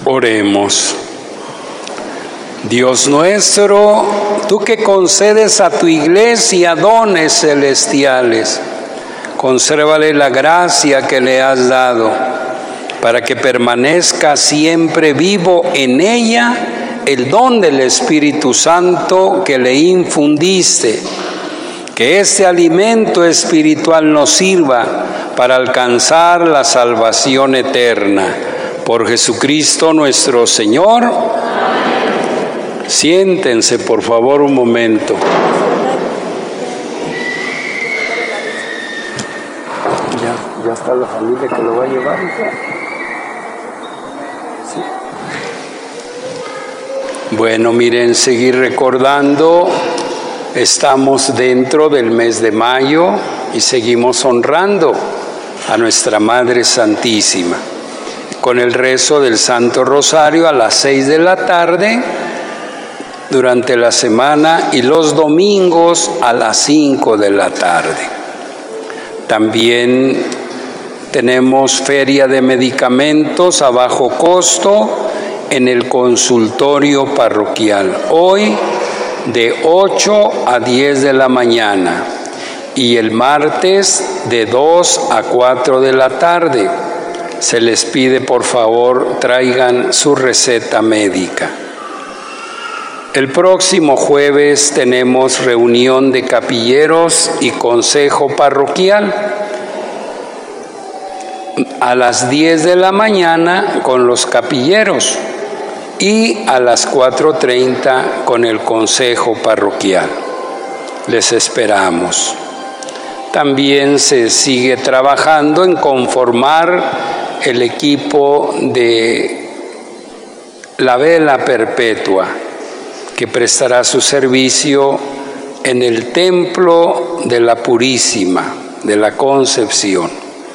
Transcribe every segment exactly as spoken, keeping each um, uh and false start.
Oremos. Dios nuestro, tú que concedes a tu iglesia dones celestiales, consérvale la gracia que le has dado, para que permanezca siempre vivo en ella el don del Espíritu Santo que le infundiste. Que este alimento espiritual nos sirva para alcanzar la salvación eterna. Por Jesucristo nuestro Señor. Siéntense, por favor, un momento. Ya, ya está la familia que lo va a llevar. ¿Sí? Bueno, miren, seguir recordando, estamos dentro del mes de mayo y seguimos honrando a nuestra Madre Santísima con el rezo del Santo Rosario a las seis de la tarde durante la semana y los domingos a las cinco de la tarde. También tenemos feria de medicamentos a bajo costo en el consultorio parroquial, hoy de ocho a diez de la mañana y el martes de dos a cuatro de la tarde. Se les pide, por favor, traigan su receta médica. El próximo jueves tenemos reunión de capilleros y consejo parroquial a las diez de la mañana con los capilleros y a las cuatro treinta con el consejo parroquial. Les esperamos. También se sigue trabajando en conformar el equipo de la vela perpetua que prestará su servicio en el templo de la Purísima, de la Concepción.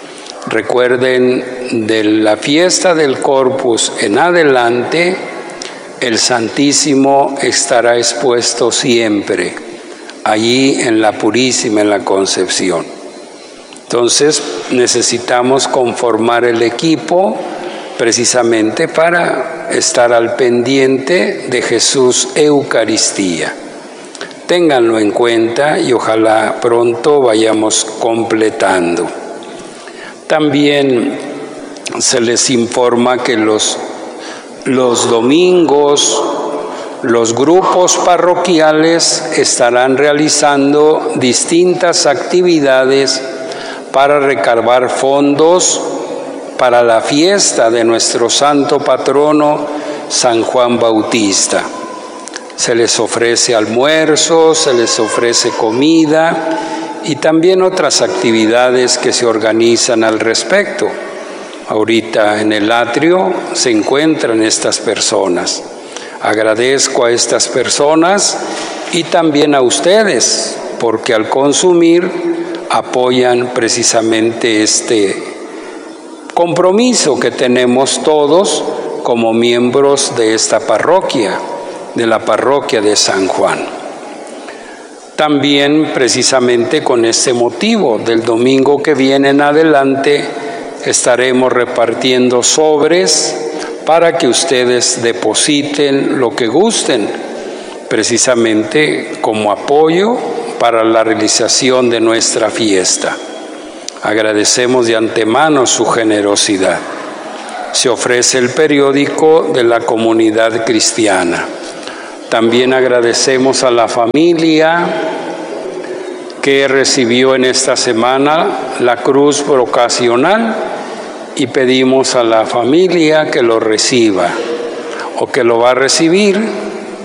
Recuerden, de la fiesta del Corpus en adelante, el Santísimo estará expuesto siempre, allí en la Purísima, en la Concepción. Entonces necesitamos conformar el equipo precisamente para estar al pendiente de Jesús Eucaristía. Ténganlo en cuenta y ojalá pronto vayamos completando. También se les informa que los, los domingos los grupos parroquiales estarán realizando distintas actividades para recabar fondos para la fiesta de nuestro santo patrono San Juan Bautista. Se les ofrece almuerzo, se les ofrece comida y también otras actividades que se organizan al respecto. Ahorita en el atrio se encuentran estas personas. Agradezco a estas personas y también a ustedes, porque al consumir apoyan precisamente este compromiso que tenemos todos como miembros de esta parroquia, de la parroquia de San Juan. También precisamente con este motivo, del domingo que viene en adelante, estaremos repartiendo sobres para que ustedes depositen lo que gusten, precisamente como apoyo para la realización de nuestra fiesta. Agradecemos de antemano su generosidad. Se ofrece el periódico de la comunidad cristiana. También agradecemos a la familia que recibió en esta semana la cruz vocacional y pedimos a la familia que lo reciba o que lo va a recibir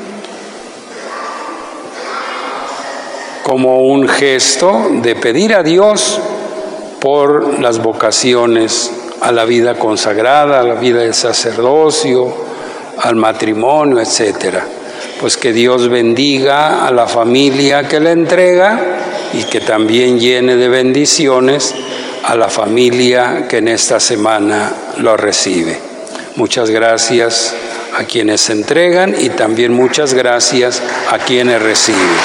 como un gesto de pedir a Dios por las vocaciones a la vida consagrada, a la vida del sacerdocio, al matrimonio, etcétera. Pues que Dios bendiga a la familia que le entrega y que también llene de bendiciones a la familia que en esta semana lo recibe. Muchas gracias a quienes entregan y también muchas gracias a quienes reciben.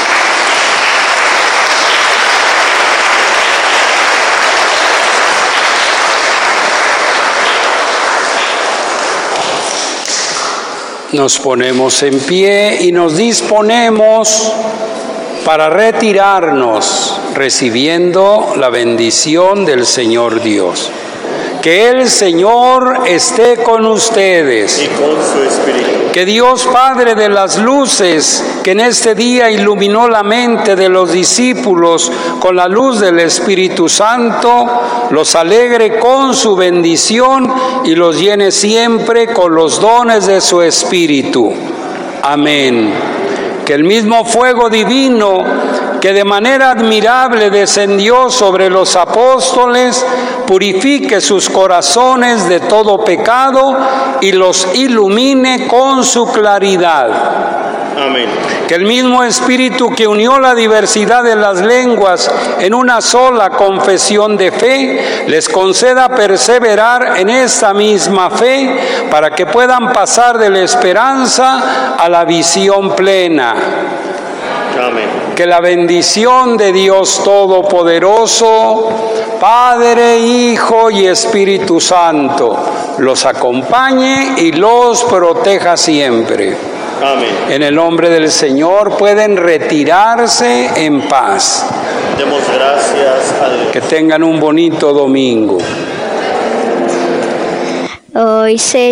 Nos ponemos en pie y nos disponemos para retirarnos, recibiendo la bendición del Señor Dios. Que el Señor esté con ustedes. Y con su espíritu. Que Dios Padre de las luces, que en este día iluminó la mente de los discípulos con la luz del Espíritu Santo, los alegre con su bendición y los llene siempre con los dones de su Espíritu. Amén. Que el mismo fuego divino que de manera admirable descendió sobre los apóstoles, purifique sus corazones de todo pecado y los ilumine con su claridad. Amén. Que el mismo Espíritu que unió la diversidad de las lenguas en una sola confesión de fe, les conceda perseverar en esta misma fe para que puedan pasar de la esperanza a la visión plena. Amén. Que la bendición de Dios Todopoderoso, Padre, Hijo y Espíritu Santo, los acompañe y los proteja siempre. Amén. En el nombre del Señor pueden retirarse en paz. Demos gracias a Dios. Que tengan un bonito domingo. Hoy se